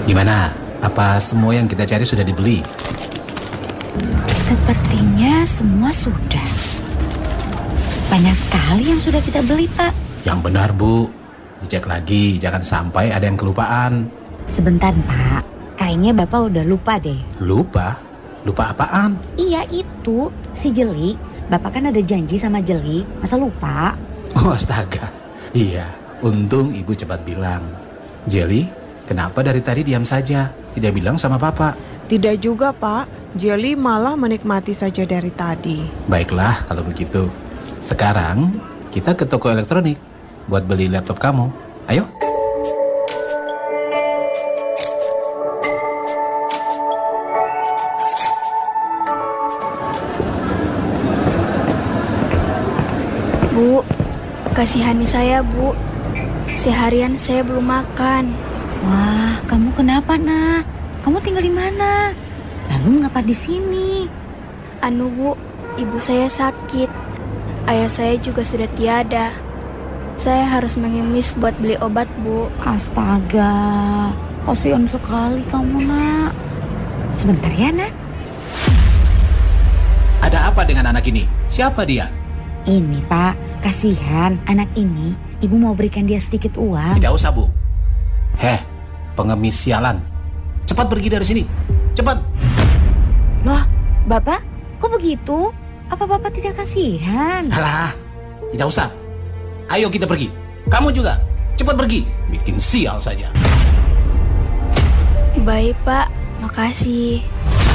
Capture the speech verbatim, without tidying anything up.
Gimana? Apa semua yang kita cari sudah dibeli? Sepertinya semua sudah. Banyak sekali yang sudah kita beli, Pak. Yang benar, Bu. Dicek lagi, jangan sampai ada yang kelupaan. Sebentar, Pak. Kayaknya Bapak udah lupa deh. Lupa? Lupa apaan? Iya itu, si Jeli. Bapak kan ada janji sama Jeli, masa lupa? Oh astaga. Iya, untung Ibu cepat bilang. Jelly, kenapa dari tadi diam saja? Tidak bilang sama Papa? Tidak juga, Pak. Jelly malah menikmati saja dari tadi. Baiklah kalau begitu. Sekarang kita ke toko elektronik buat beli laptop kamu. Ayo. Bu, kasihani saya, Bu. Seharian saya belum makan. Wah, kamu kenapa, Nak? Kamu tinggal di mana? Lalu mengapa di sini? Anu, Bu, ibu saya sakit. Ayah saya juga sudah tiada. Saya harus mengemis buat beli obat, Bu. Astaga, kasihan sekali kamu, Nak. Sebentar ya, Nak. Ada apa dengan anak ini? Siapa dia? Ini, Pak, kasihan anak ini. Ibu mau berikan dia sedikit uang. Tidak usah, Bu. Heh, pengemis sialan. Cepat pergi dari sini. Cepat. Loh, Bapak, kok begitu? Apa Bapak tidak kasihan? Alah, tidak usah. Ayo kita pergi. Kamu juga. Cepat pergi. Bikin sial saja. Baik, Pak. Makasih.